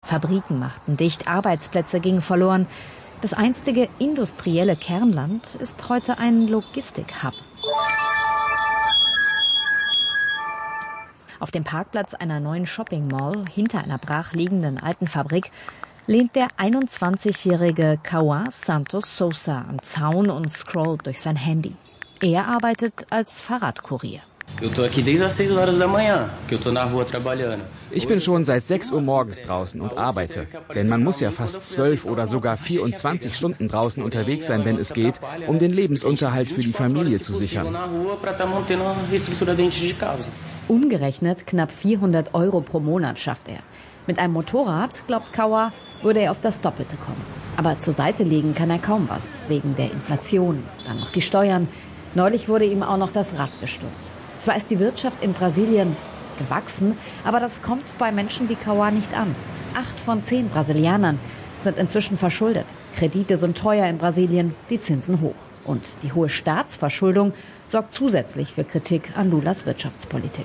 Fabriken machten dicht, Arbeitsplätze gingen verloren. Das einstige industrielle Kernland ist heute ein Logistik-Hub. Auf dem Parkplatz einer neuen Shopping-Mall hinter einer brachliegenden alten Fabrik lehnt der 21-jährige Cauã Santos Sousa am Zaun und scrollt durch sein Handy. Er arbeitet als Fahrradkurier. Ich bin schon seit 6 Uhr morgens draußen und arbeite. Denn man muss ja fast 12 oder sogar 24 Stunden draußen unterwegs sein, wenn es geht, um den Lebensunterhalt für die Familie zu sichern. Umgerechnet knapp 400 € pro Monat schafft er. Mit einem Motorrad, glaubt Cauã, würde er auf das Doppelte kommen. Aber zur Seite legen kann er kaum was, wegen der Inflation. Dann noch die Steuern. Neulich wurde ihm auch noch das Rad gestohlen. Zwar ist die Wirtschaft in Brasilien gewachsen, aber das kommt bei Menschen wie Cauã nicht an. 8 von 10 Brasilianern sind inzwischen verschuldet. Kredite sind teuer in Brasilien, die Zinsen hoch. Und die hohe Staatsverschuldung sorgt zusätzlich für Kritik an Lulas Wirtschaftspolitik.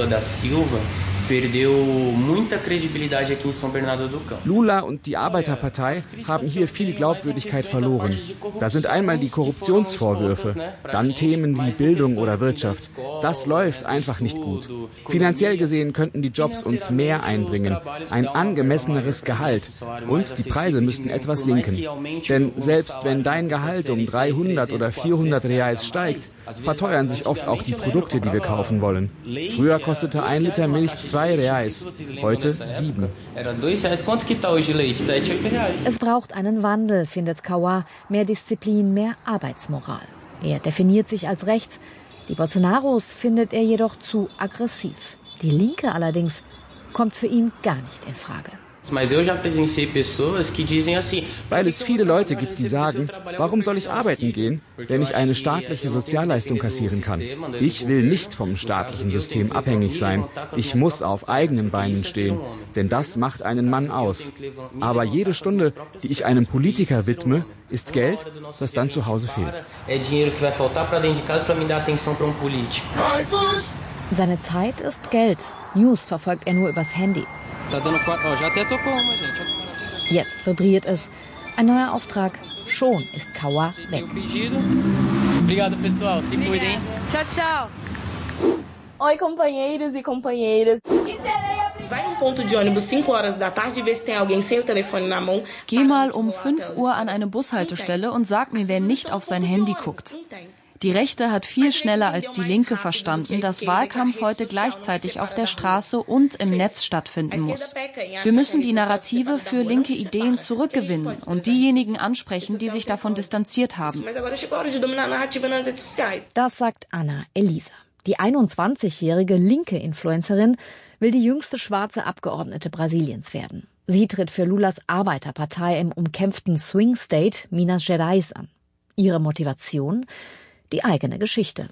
Lula und die Arbeiterpartei haben hier viel Glaubwürdigkeit verloren. Da sind einmal die Korruptionsvorwürfe, dann Themen wie Bildung oder Wirtschaft. Das läuft einfach nicht gut. Finanziell gesehen könnten die Jobs uns mehr einbringen, ein angemesseneres Gehalt und die Preise müssten etwas sinken. Denn selbst wenn dein Gehalt um 300 oder 400 Reais steigt, verteuern sich oft auch die Produkte, die wir kaufen wollen. Früher kostete 1 Liter Milch 2 Reais, heute 7. Es braucht einen Wandel, findet Cauã, mehr Disziplin, mehr Arbeitsmoral. Er definiert sich als rechts, die Bolsonaros findet er jedoch zu aggressiv. Die Linke allerdings kommt für ihn gar nicht in Frage. Weil es viele Leute gibt, die sagen, warum soll ich arbeiten gehen, wenn ich eine staatliche Sozialleistung kassieren kann? Ich will nicht vom staatlichen System abhängig sein. Ich muss auf eigenen Beinen stehen, denn das macht einen Mann aus. Aber jede Stunde, die ich einem Politiker widme, ist Geld, das dann zu Hause fehlt. Seine Zeit ist Geld. News verfolgt er nur übers Handy. Jetzt vibriert es. Ein neuer Auftrag. Schon ist Cauã weg. Tchau, tchau. Oi, companheiros e companheiras. Geh mal um 5 Uhr an eine Bushaltestelle und sag mir, wer nicht auf sein Handy guckt. Die Rechte hat viel schneller als die Linke verstanden, dass Wahlkampf heute gleichzeitig auf der Straße und im Netz stattfinden muss. Wir müssen die Narrative für linke Ideen zurückgewinnen und diejenigen ansprechen, die sich davon distanziert haben. Das sagt Ana Elisa. Die 21-jährige linke Influencerin will die jüngste schwarze Abgeordnete Brasiliens werden. Sie tritt für Lulas Arbeiterpartei im umkämpften Swing State Minas Gerais an. Ihre Motivation? Die eigene Geschichte.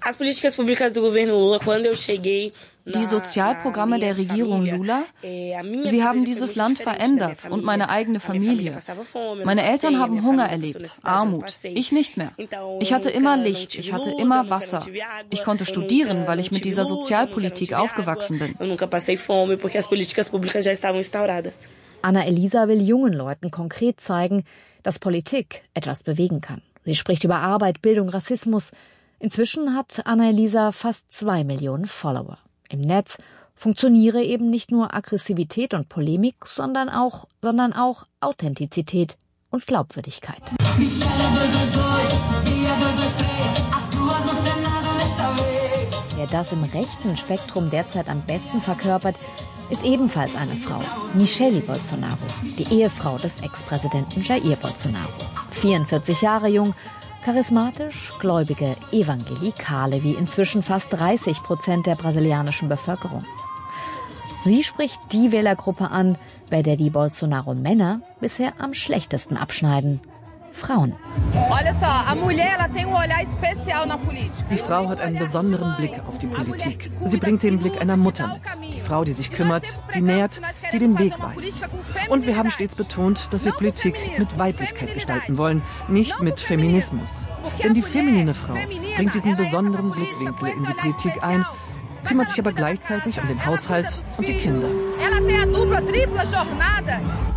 Die Sozialprogramme der Regierung Lula, sie haben dieses Land verändert und meine eigene Familie. Meine Eltern haben Hunger erlebt, Armut, ich nicht mehr. Ich hatte immer Licht, ich hatte immer Wasser. Ich konnte studieren, weil ich mit dieser Sozialpolitik aufgewachsen bin. Ana Elisa will jungen Leuten konkret zeigen, dass Politik etwas bewegen kann. Sie spricht über Arbeit, Bildung, Rassismus. Inzwischen hat Ana Elisa fast 2 Millionen Follower. Im Netz funktioniere eben nicht nur Aggressivität und Polemik, sondern auch Authentizität und Glaubwürdigkeit. Wer das im rechten Spektrum derzeit am besten verkörpert, ist ebenfalls eine Frau, Michelle Bolsonaro, die Ehefrau des Ex-Präsidenten Jair Bolsonaro. 44 Jahre jung, charismatisch, gläubige Evangelikale wie inzwischen fast 30% der brasilianischen Bevölkerung. Sie spricht die Wählergruppe an, bei der die Bolsonaro-Männer bisher am schlechtesten abschneiden. Frauen. Die Frau hat einen besonderen Blick auf die Politik. Sie bringt den Blick einer Mutter mit. Die Frau, die sich kümmert, die nährt, die den Weg weist. Und wir haben stets betont, dass wir Politik mit Weiblichkeit gestalten wollen, nicht mit Feminismus. Denn die feminine Frau bringt diesen besonderen Blickwinkel in die Politik ein, kümmert sich aber gleichzeitig um den Haushalt und die Kinder.